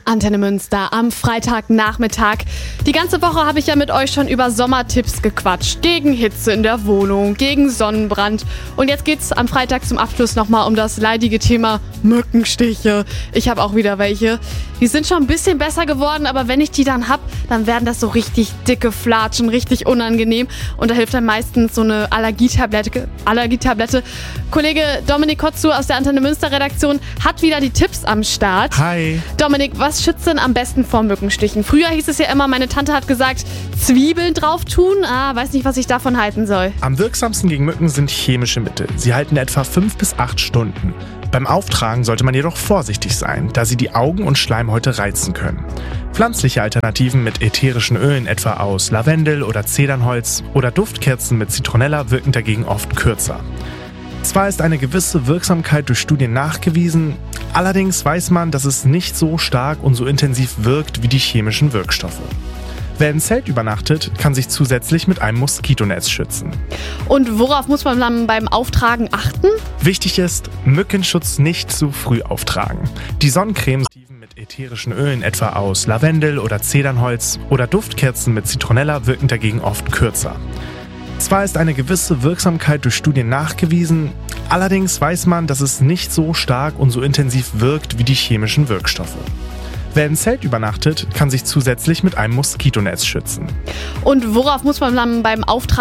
Antenne Münster am Freitagnachmittag. Die ganze Woche habe ich ja mit euch schon über Sommertipps gequatscht. Gegen Hitze in der Wohnung, gegen Sonnenbrand. Und jetzt geht's am Freitag zum Abschluss nochmal um das leidige Thema Mückenstiche. Ich habe auch wieder welche. Die sind schon ein bisschen besser geworden, aber wenn ich die dann hab, dann werden das so richtig dicke Flatschen, richtig unangenehm. Und da hilft dann meistens so eine Allergietablette. Kollege Dominik Kotzu aus der Antenne Münster Redaktion hat wieder die Tipps am Start. Hi. Dominik, was schützt denn am besten vor Mückenstichen? Früher hieß es ja immer, meine Tante hat gesagt, Zwiebeln drauf tun. Weiß nicht, was ich davon halten soll. Am wirksamsten gegen Mücken sind chemische Mittel. Sie halten etwa 5 bis 8 Stunden. Beim Auftragen sollte man jedoch vorsichtig sein, da sie die Augen und Schleimhäute reizen können. Pflanzliche Alternativen mit ätherischen Ölen etwa aus Lavendel oder Zedernholz oder Duftkerzen mit Zitronella wirken dagegen oft kürzer. Zwar ist eine gewisse Wirksamkeit durch Studien nachgewiesen, allerdings weiß man, dass es nicht so stark und so intensiv wirkt wie die chemischen Wirkstoffe. Wer im Zelt übernachtet, kann sich zusätzlich mit einem Moskitonetz schützen. Und worauf muss man dann beim Auftragen achten? Wichtig ist, Mückenschutz nicht zu früh auftragen. Die Sonnencremes mit ätherischen Ölen etwa aus Lavendel oder Zedernholz oder Duftkerzen mit Zitronella wirken dagegen oft kürzer. Zwar ist eine gewisse Wirksamkeit durch Studien nachgewiesen, allerdings weiß man, dass es nicht so stark und so intensiv wirkt wie die chemischen Wirkstoffe. Wer im Zelt übernachtet, kann sich zusätzlich mit einem Moskitonetz schützen. Und worauf muss man dann beim Auftragen